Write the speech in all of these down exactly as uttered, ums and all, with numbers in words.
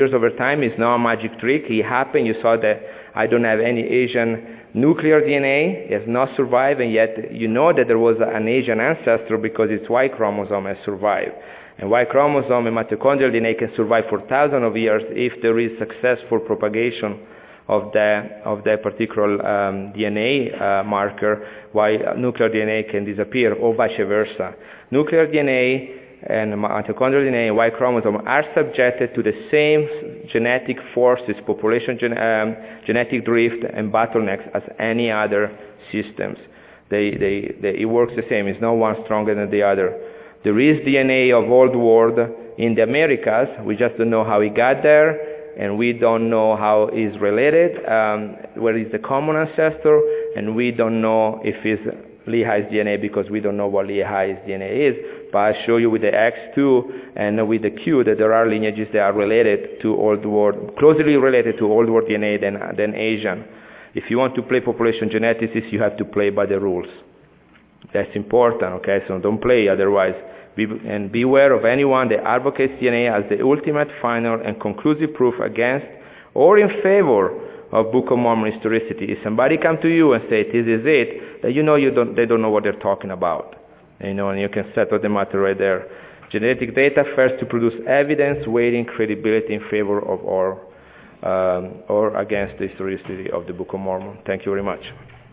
over time. It's not a magic trick. It happened. You saw that I don't have any Asian nuclear D N A. It has not survived, and yet you know that there was an Asian ancestor because its Y chromosome has survived. And Y chromosome and mitochondrial D N A can survive for thousands of years if there is successful propagation of the of that particular um, D N A uh, marker, while nuclear D N A can disappear, or vice versa. Nuclear D N A and mitochondrial D N A and Y chromosome are subjected to the same genetic forces, population gen um, genetic drift and bottlenecks as any other systems. They, they, they, it works the same. It's no one stronger than the other. There is D N A of old world in the Americas. We just don't know how it got there, and we don't know how it's related, um, where is the common ancestor, and we don't know if it's Lehi's D N A because we don't know what Lehi's D N A is. But I show you with the X two and with the Q that there are lineages that are related to old world, closely related to old world D N A than, than Asian. If you want to play population geneticists, you have to play by the rules. That's important, okay? So don't play otherwise. Be, and beware of anyone that advocates D N A as the ultimate, final, and conclusive proof against or in favor of Book of Mormon historicity. If somebody come to you and say, this is it, then you know you don't, they don't know what they're talking about. You know, and you can settle the matter right there. Genetic data first to produce evidence weighing credibility in favor of or, um, or against the historicity of the Book of Mormon. Thank you very much.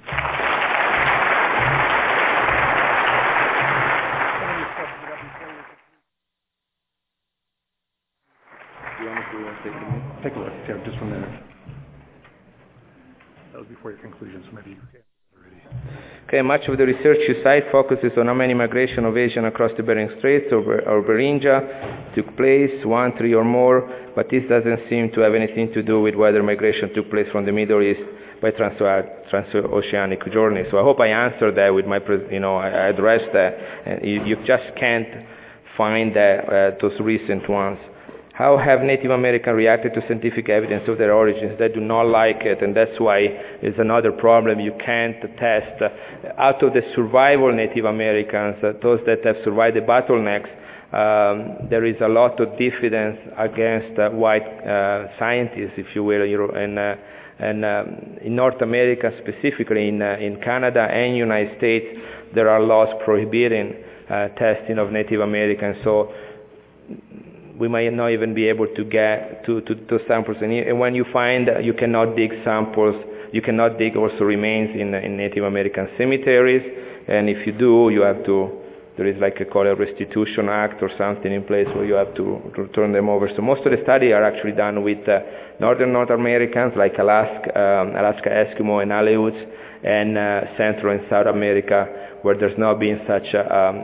Take a look, yeah, just one minute. That was before your conclusion, so maybe you can already. Okay, much of the research you cite focuses on how many migration of Asian across the Bering Straits or, or Beringia took place, one, three, or more, but this doesn't seem to have anything to do with whether migration took place from the Middle East by transoceanic journey. So I hope I answered that with my, you know, I addressed that. And you, you just can't find that, uh, those recent ones. How have Native Americans reacted to scientific evidence of their origins? They do not like it, and that's why it's another problem. You can't test. Uh, out of the survival Native Americans, uh, those that have survived the bottlenecks, um, there is a lot of diffidence against uh, white uh, scientists, if you will, and, uh, and um, in North America specifically, in, uh, in Canada and United States, there are laws prohibiting uh, testing of Native Americans. So we might not even be able to get to, to, to samples. And when you find uh, you cannot dig samples, you cannot dig also remains in, in Native American cemeteries. And if you do, you have to, there is like a call a restitution act or something in place where you have to, to turn them over. So most of the studies are actually done with uh, Northern North Americans like Alaska, um, Alaska Eskimo and Aleuts, and uh, Central and South America, where there's not been such a, um,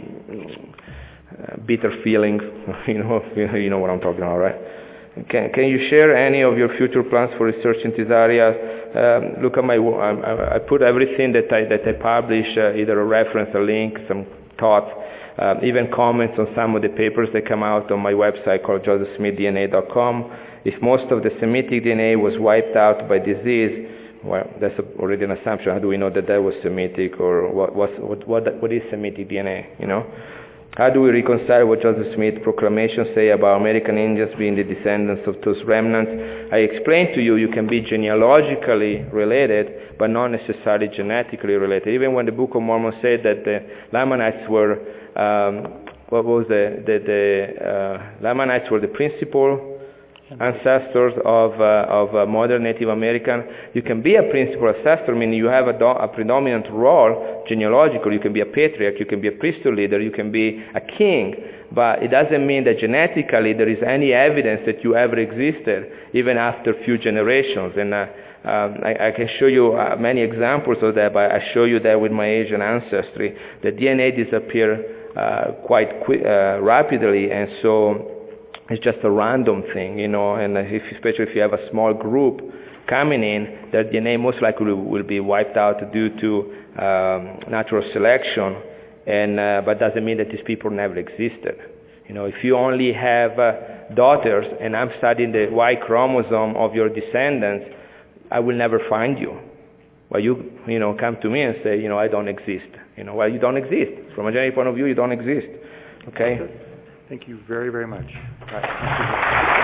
a Uh, bitter feeling, you know, you know what I'm talking about, right? Can, can you share any of your future plans for research in this area? Um, look at my, I, I put everything that I, that I publish, uh, either a reference, a link, some thoughts, uh, even comments on some of the papers that come out on my website called joseph smith d n a dot com. If most of the Semitic D N A was wiped out by disease, well, that's already an assumption. How do we know that that was Semitic, or what, what, what, what is Semitic D N A, you know? How do we reconcile what Joseph Smith's proclamations say about American Indians being the descendants of those remnants? I explained to you, you can be genealogically related, but not necessarily genetically related. Even when the Book of Mormon said that the Lamanites were, um, what was the, the, the uh, Lamanites were the principal ancestors of, uh, of uh, modern Native American. You can be a principal ancestor, meaning you have a, do- a predominant role genealogically. You can be a patriarch, you can be a priesthood leader, you can be a king, but it doesn't mean that genetically there is any evidence that you ever existed, even after a few generations. And uh, um, I, I can show you uh, many examples of that, but I show you that with my Asian ancestry. The D N A disappeared uh, quite qui- uh, rapidly, and so it's just a random thing, you know, and if, especially if you have a small group coming in, their D N A most likely will be wiped out due to um, natural selection, and uh, but doesn't mean that these people never existed. You know, if you only have uh, daughters and I'm studying the Y chromosome of your descendants, I will never find you. Well, you, you know, come to me and say, you know, I don't exist. You know, well, you don't exist. From a genetic point of view, you don't exist. Okay? Thank you very, very much.